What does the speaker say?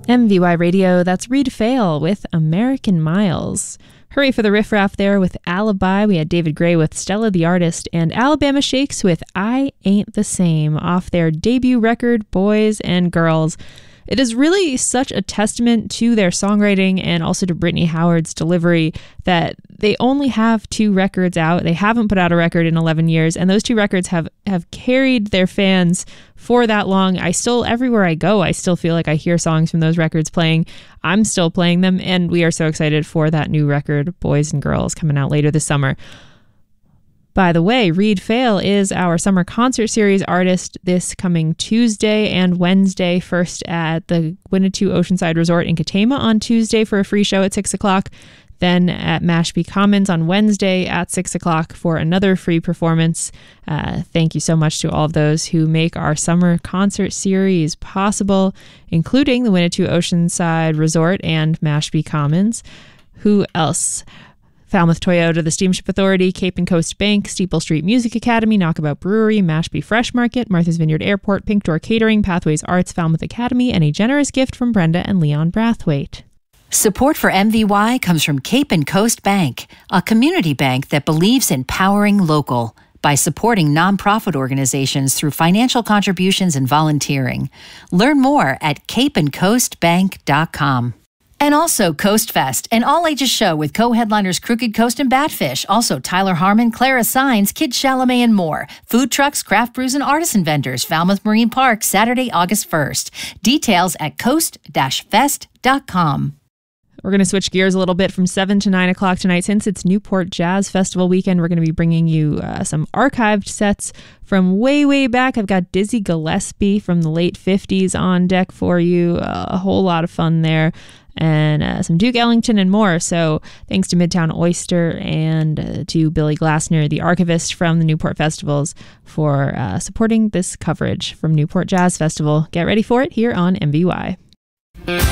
MVY Radio, that's Reed Fail with American Miles. Hooray for the riffraff there with Alibi. We had David Gray with Stella the Artist, and Alabama Shakes with I Ain't the Same off their debut record, Boys and Girls. It is really such a testament to their songwriting and also to Brittany Howard's delivery that they only have 2 records out. They haven't put out a record in 11 years, and those 2 records have carried their fans for that long. Everywhere I go, I still feel like I hear songs from those records playing. I'm still playing them, and we are so excited for that new record, Boys and Girls, coming out later this summer. By the way, Reed Fail is our summer concert series artist this coming Tuesday and Wednesday. First at the Winnetou Oceanside Resort in Katama on Tuesday for a free show at 6 o'clock. Then at Mashpee Commons on Wednesday at 6 o'clock for another free performance. Thank you so much to all of those who make our summer concert series possible, including the Winnetou Oceanside Resort and Mashpee Commons. Who else? Falmouth Toyota, the Steamship Authority, Cape and Coast Bank, Steeple Street Music Academy, Knockabout Brewery, Mashpee Fresh Market, Martha's Vineyard Airport, Pink Door Catering, Pathways Arts, Falmouth Academy, and a generous gift from Brenda and Leon Brathwaite. Support for MVY comes from Cape and Coast Bank, a community bank that believes in powering local by supporting nonprofit organizations through financial contributions and volunteering. Learn more at capeandcoastbank.com. And also Coast Fest, an all-ages show with co-headliners Crooked Coast and Batfish. Also Tyler Harmon, Clara Sines, Kid Chalamet, and more. Food trucks, craft brews, and artisan vendors. Falmouth Marine Park, Saturday, August 1st. Details at coast-fest.com. We're going to switch gears a little bit from 7 to 9 o'clock tonight. Since it's Newport Jazz Festival weekend, we're going to be bringing you some archived sets from way, way back. I've got Dizzy Gillespie from the late 50s on deck for you. A whole lot of fun there. And some Duke Ellington and more. So thanks to Midtown Oyster and to Billy Glassner, the archivist from the Newport Festivals, for supporting this coverage from Newport Jazz Festival. Get ready for it here on MVY.